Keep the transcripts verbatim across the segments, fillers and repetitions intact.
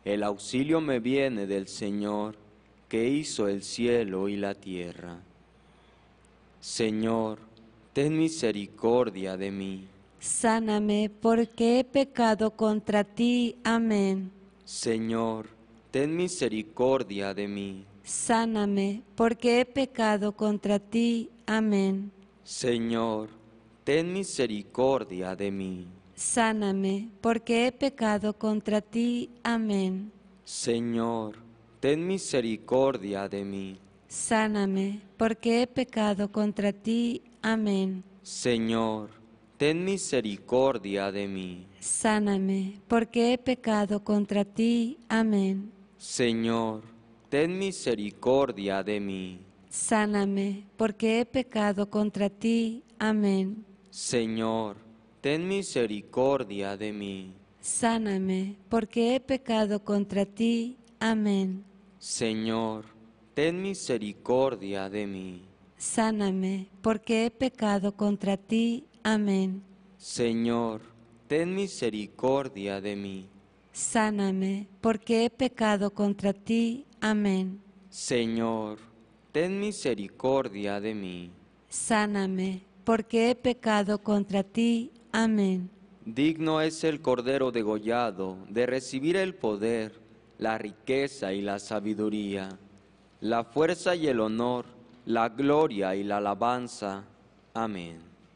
El auxilio me viene del Señor, que hizo el cielo y la tierra. Señor, ten misericordia de mí. Sáname, porque he pecado contra ti. Amén. Señor, ten misericordia de mí. Sáname, porque he pecado contra ti. Amén. Señor, ten misericordia de mí. Sáname, porque he pecado contra ti. Amén. Señor, ten misericordia de mí. Sáname, porque he pecado contra ti. Amén. Señor, ten misericordia de mí. Sáname, porque he pecado contra ti. Amén. Señor, ten misericordia de mí. Sáname, porque he pecado contra ti. Amén. Señor, ten misericordia de mí. Sáname, porque he pecado contra ti. Amén. Señor, ten misericordia de mí. Sáname, porque he pecado contra ti. Amén. Señor, ten misericordia de mí. Sáname, porque he pecado contra ti. Amén. Señor, ten misericordia de mí. Sáname, porque he pecado contra ti. Amén. Digno es el Cordero degollado de recibir el poder, la riqueza y la sabiduría, la fuerza y el honor, la gloria y la alabanza. Amén.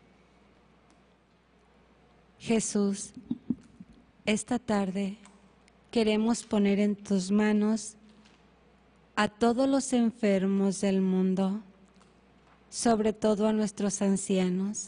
Jesús, esta tarde queremos poner en tus manos a todos los enfermos del mundo, sobre todo a nuestros ancianos.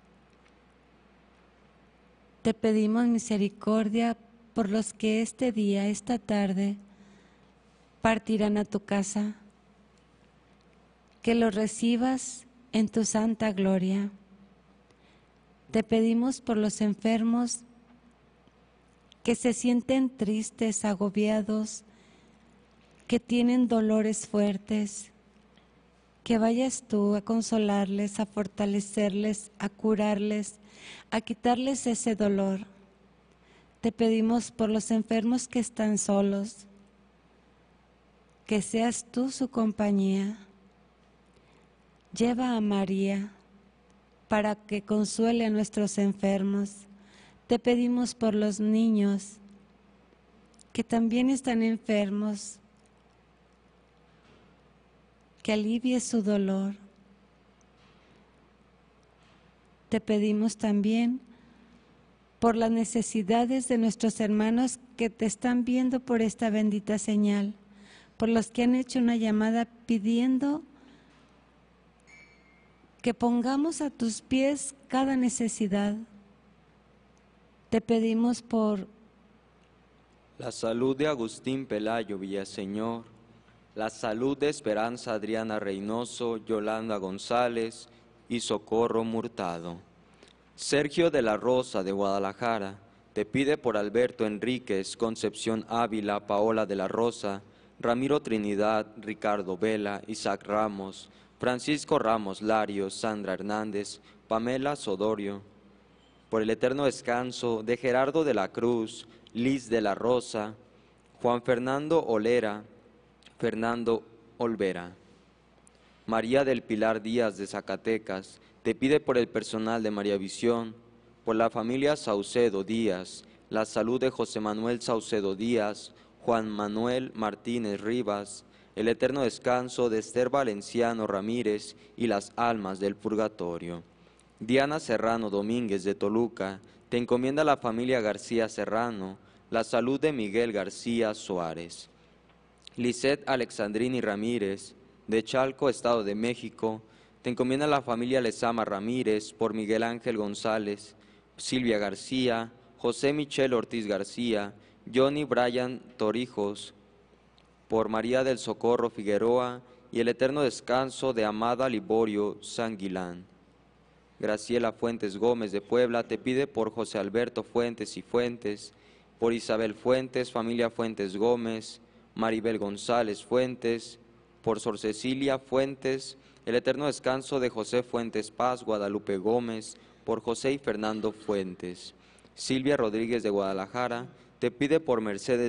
Te pedimos misericordia por los que este día, esta tarde, partirán a tu casa, que los recibas en tu santa gloria. Te pedimos por los enfermos que se sienten tristes, agobiados, que tienen dolores fuertes, que vayas tú a consolarles, a fortalecerles, a curarles, a quitarles ese dolor. Te pedimos por los enfermos que están solos, que seas tú su compañía. Lleva a María para que consuele a nuestros enfermos. Te pedimos por los niños que también están enfermos, que alivie su dolor. Te pedimos también por las necesidades de nuestros hermanos que te están viendo por esta bendita señal, por los que han hecho una llamada pidiendo que pongamos a tus pies cada necesidad. Te pedimos por la salud de Agustín Pelayo Villaseñor, la salud de Esperanza Adriana Reynoso, Yolanda González y Socorro Murtado. Sergio de la Rosa de Guadalajara te pide por Alberto Enríquez, Concepción Ávila, Paola de la Rosa, Ramiro Trinidad, Ricardo Vela, Isaac Ramos, Francisco Ramos Larios, Sandra Hernández, Pamela Sodorio, por el eterno descanso de Gerardo de la Cruz, Liz de la Rosa, Juan Fernando Olera, Fernando Olvera. María del Pilar Díaz de Zacatecas te pide por el personal de María Visión, por la familia Saucedo Díaz, la salud de José Manuel Saucedo Díaz, Juan Manuel Martínez Rivas, el eterno descanso de Esther Valenciano Ramírez y las almas del purgatorio. Diana Serrano Domínguez de Toluca te encomienda la familia García Serrano, la salud de Miguel García Suárez. Lisette Alexandrini Ramírez, de Chalco, Estado de México, te encomienda la familia Lezama Ramírez por Miguel Ángel González, Silvia García, José Michel Ortiz García, Johnny Bryan Torijos, por María del Socorro Figueroa y el eterno descanso de Amada Liborio Sanguilán. Graciela Fuentes Gómez de Puebla te pide por José Alberto Fuentes y Fuentes, por Isabel Fuentes, familia Fuentes Gómez, Maribel González Fuentes, por Sor Cecilia Fuentes, el eterno descanso de José Fuentes Paz, Guadalupe Gómez, por José y Fernando Fuentes. Silvia Rodríguez de Guadalajara te pide por Mercedes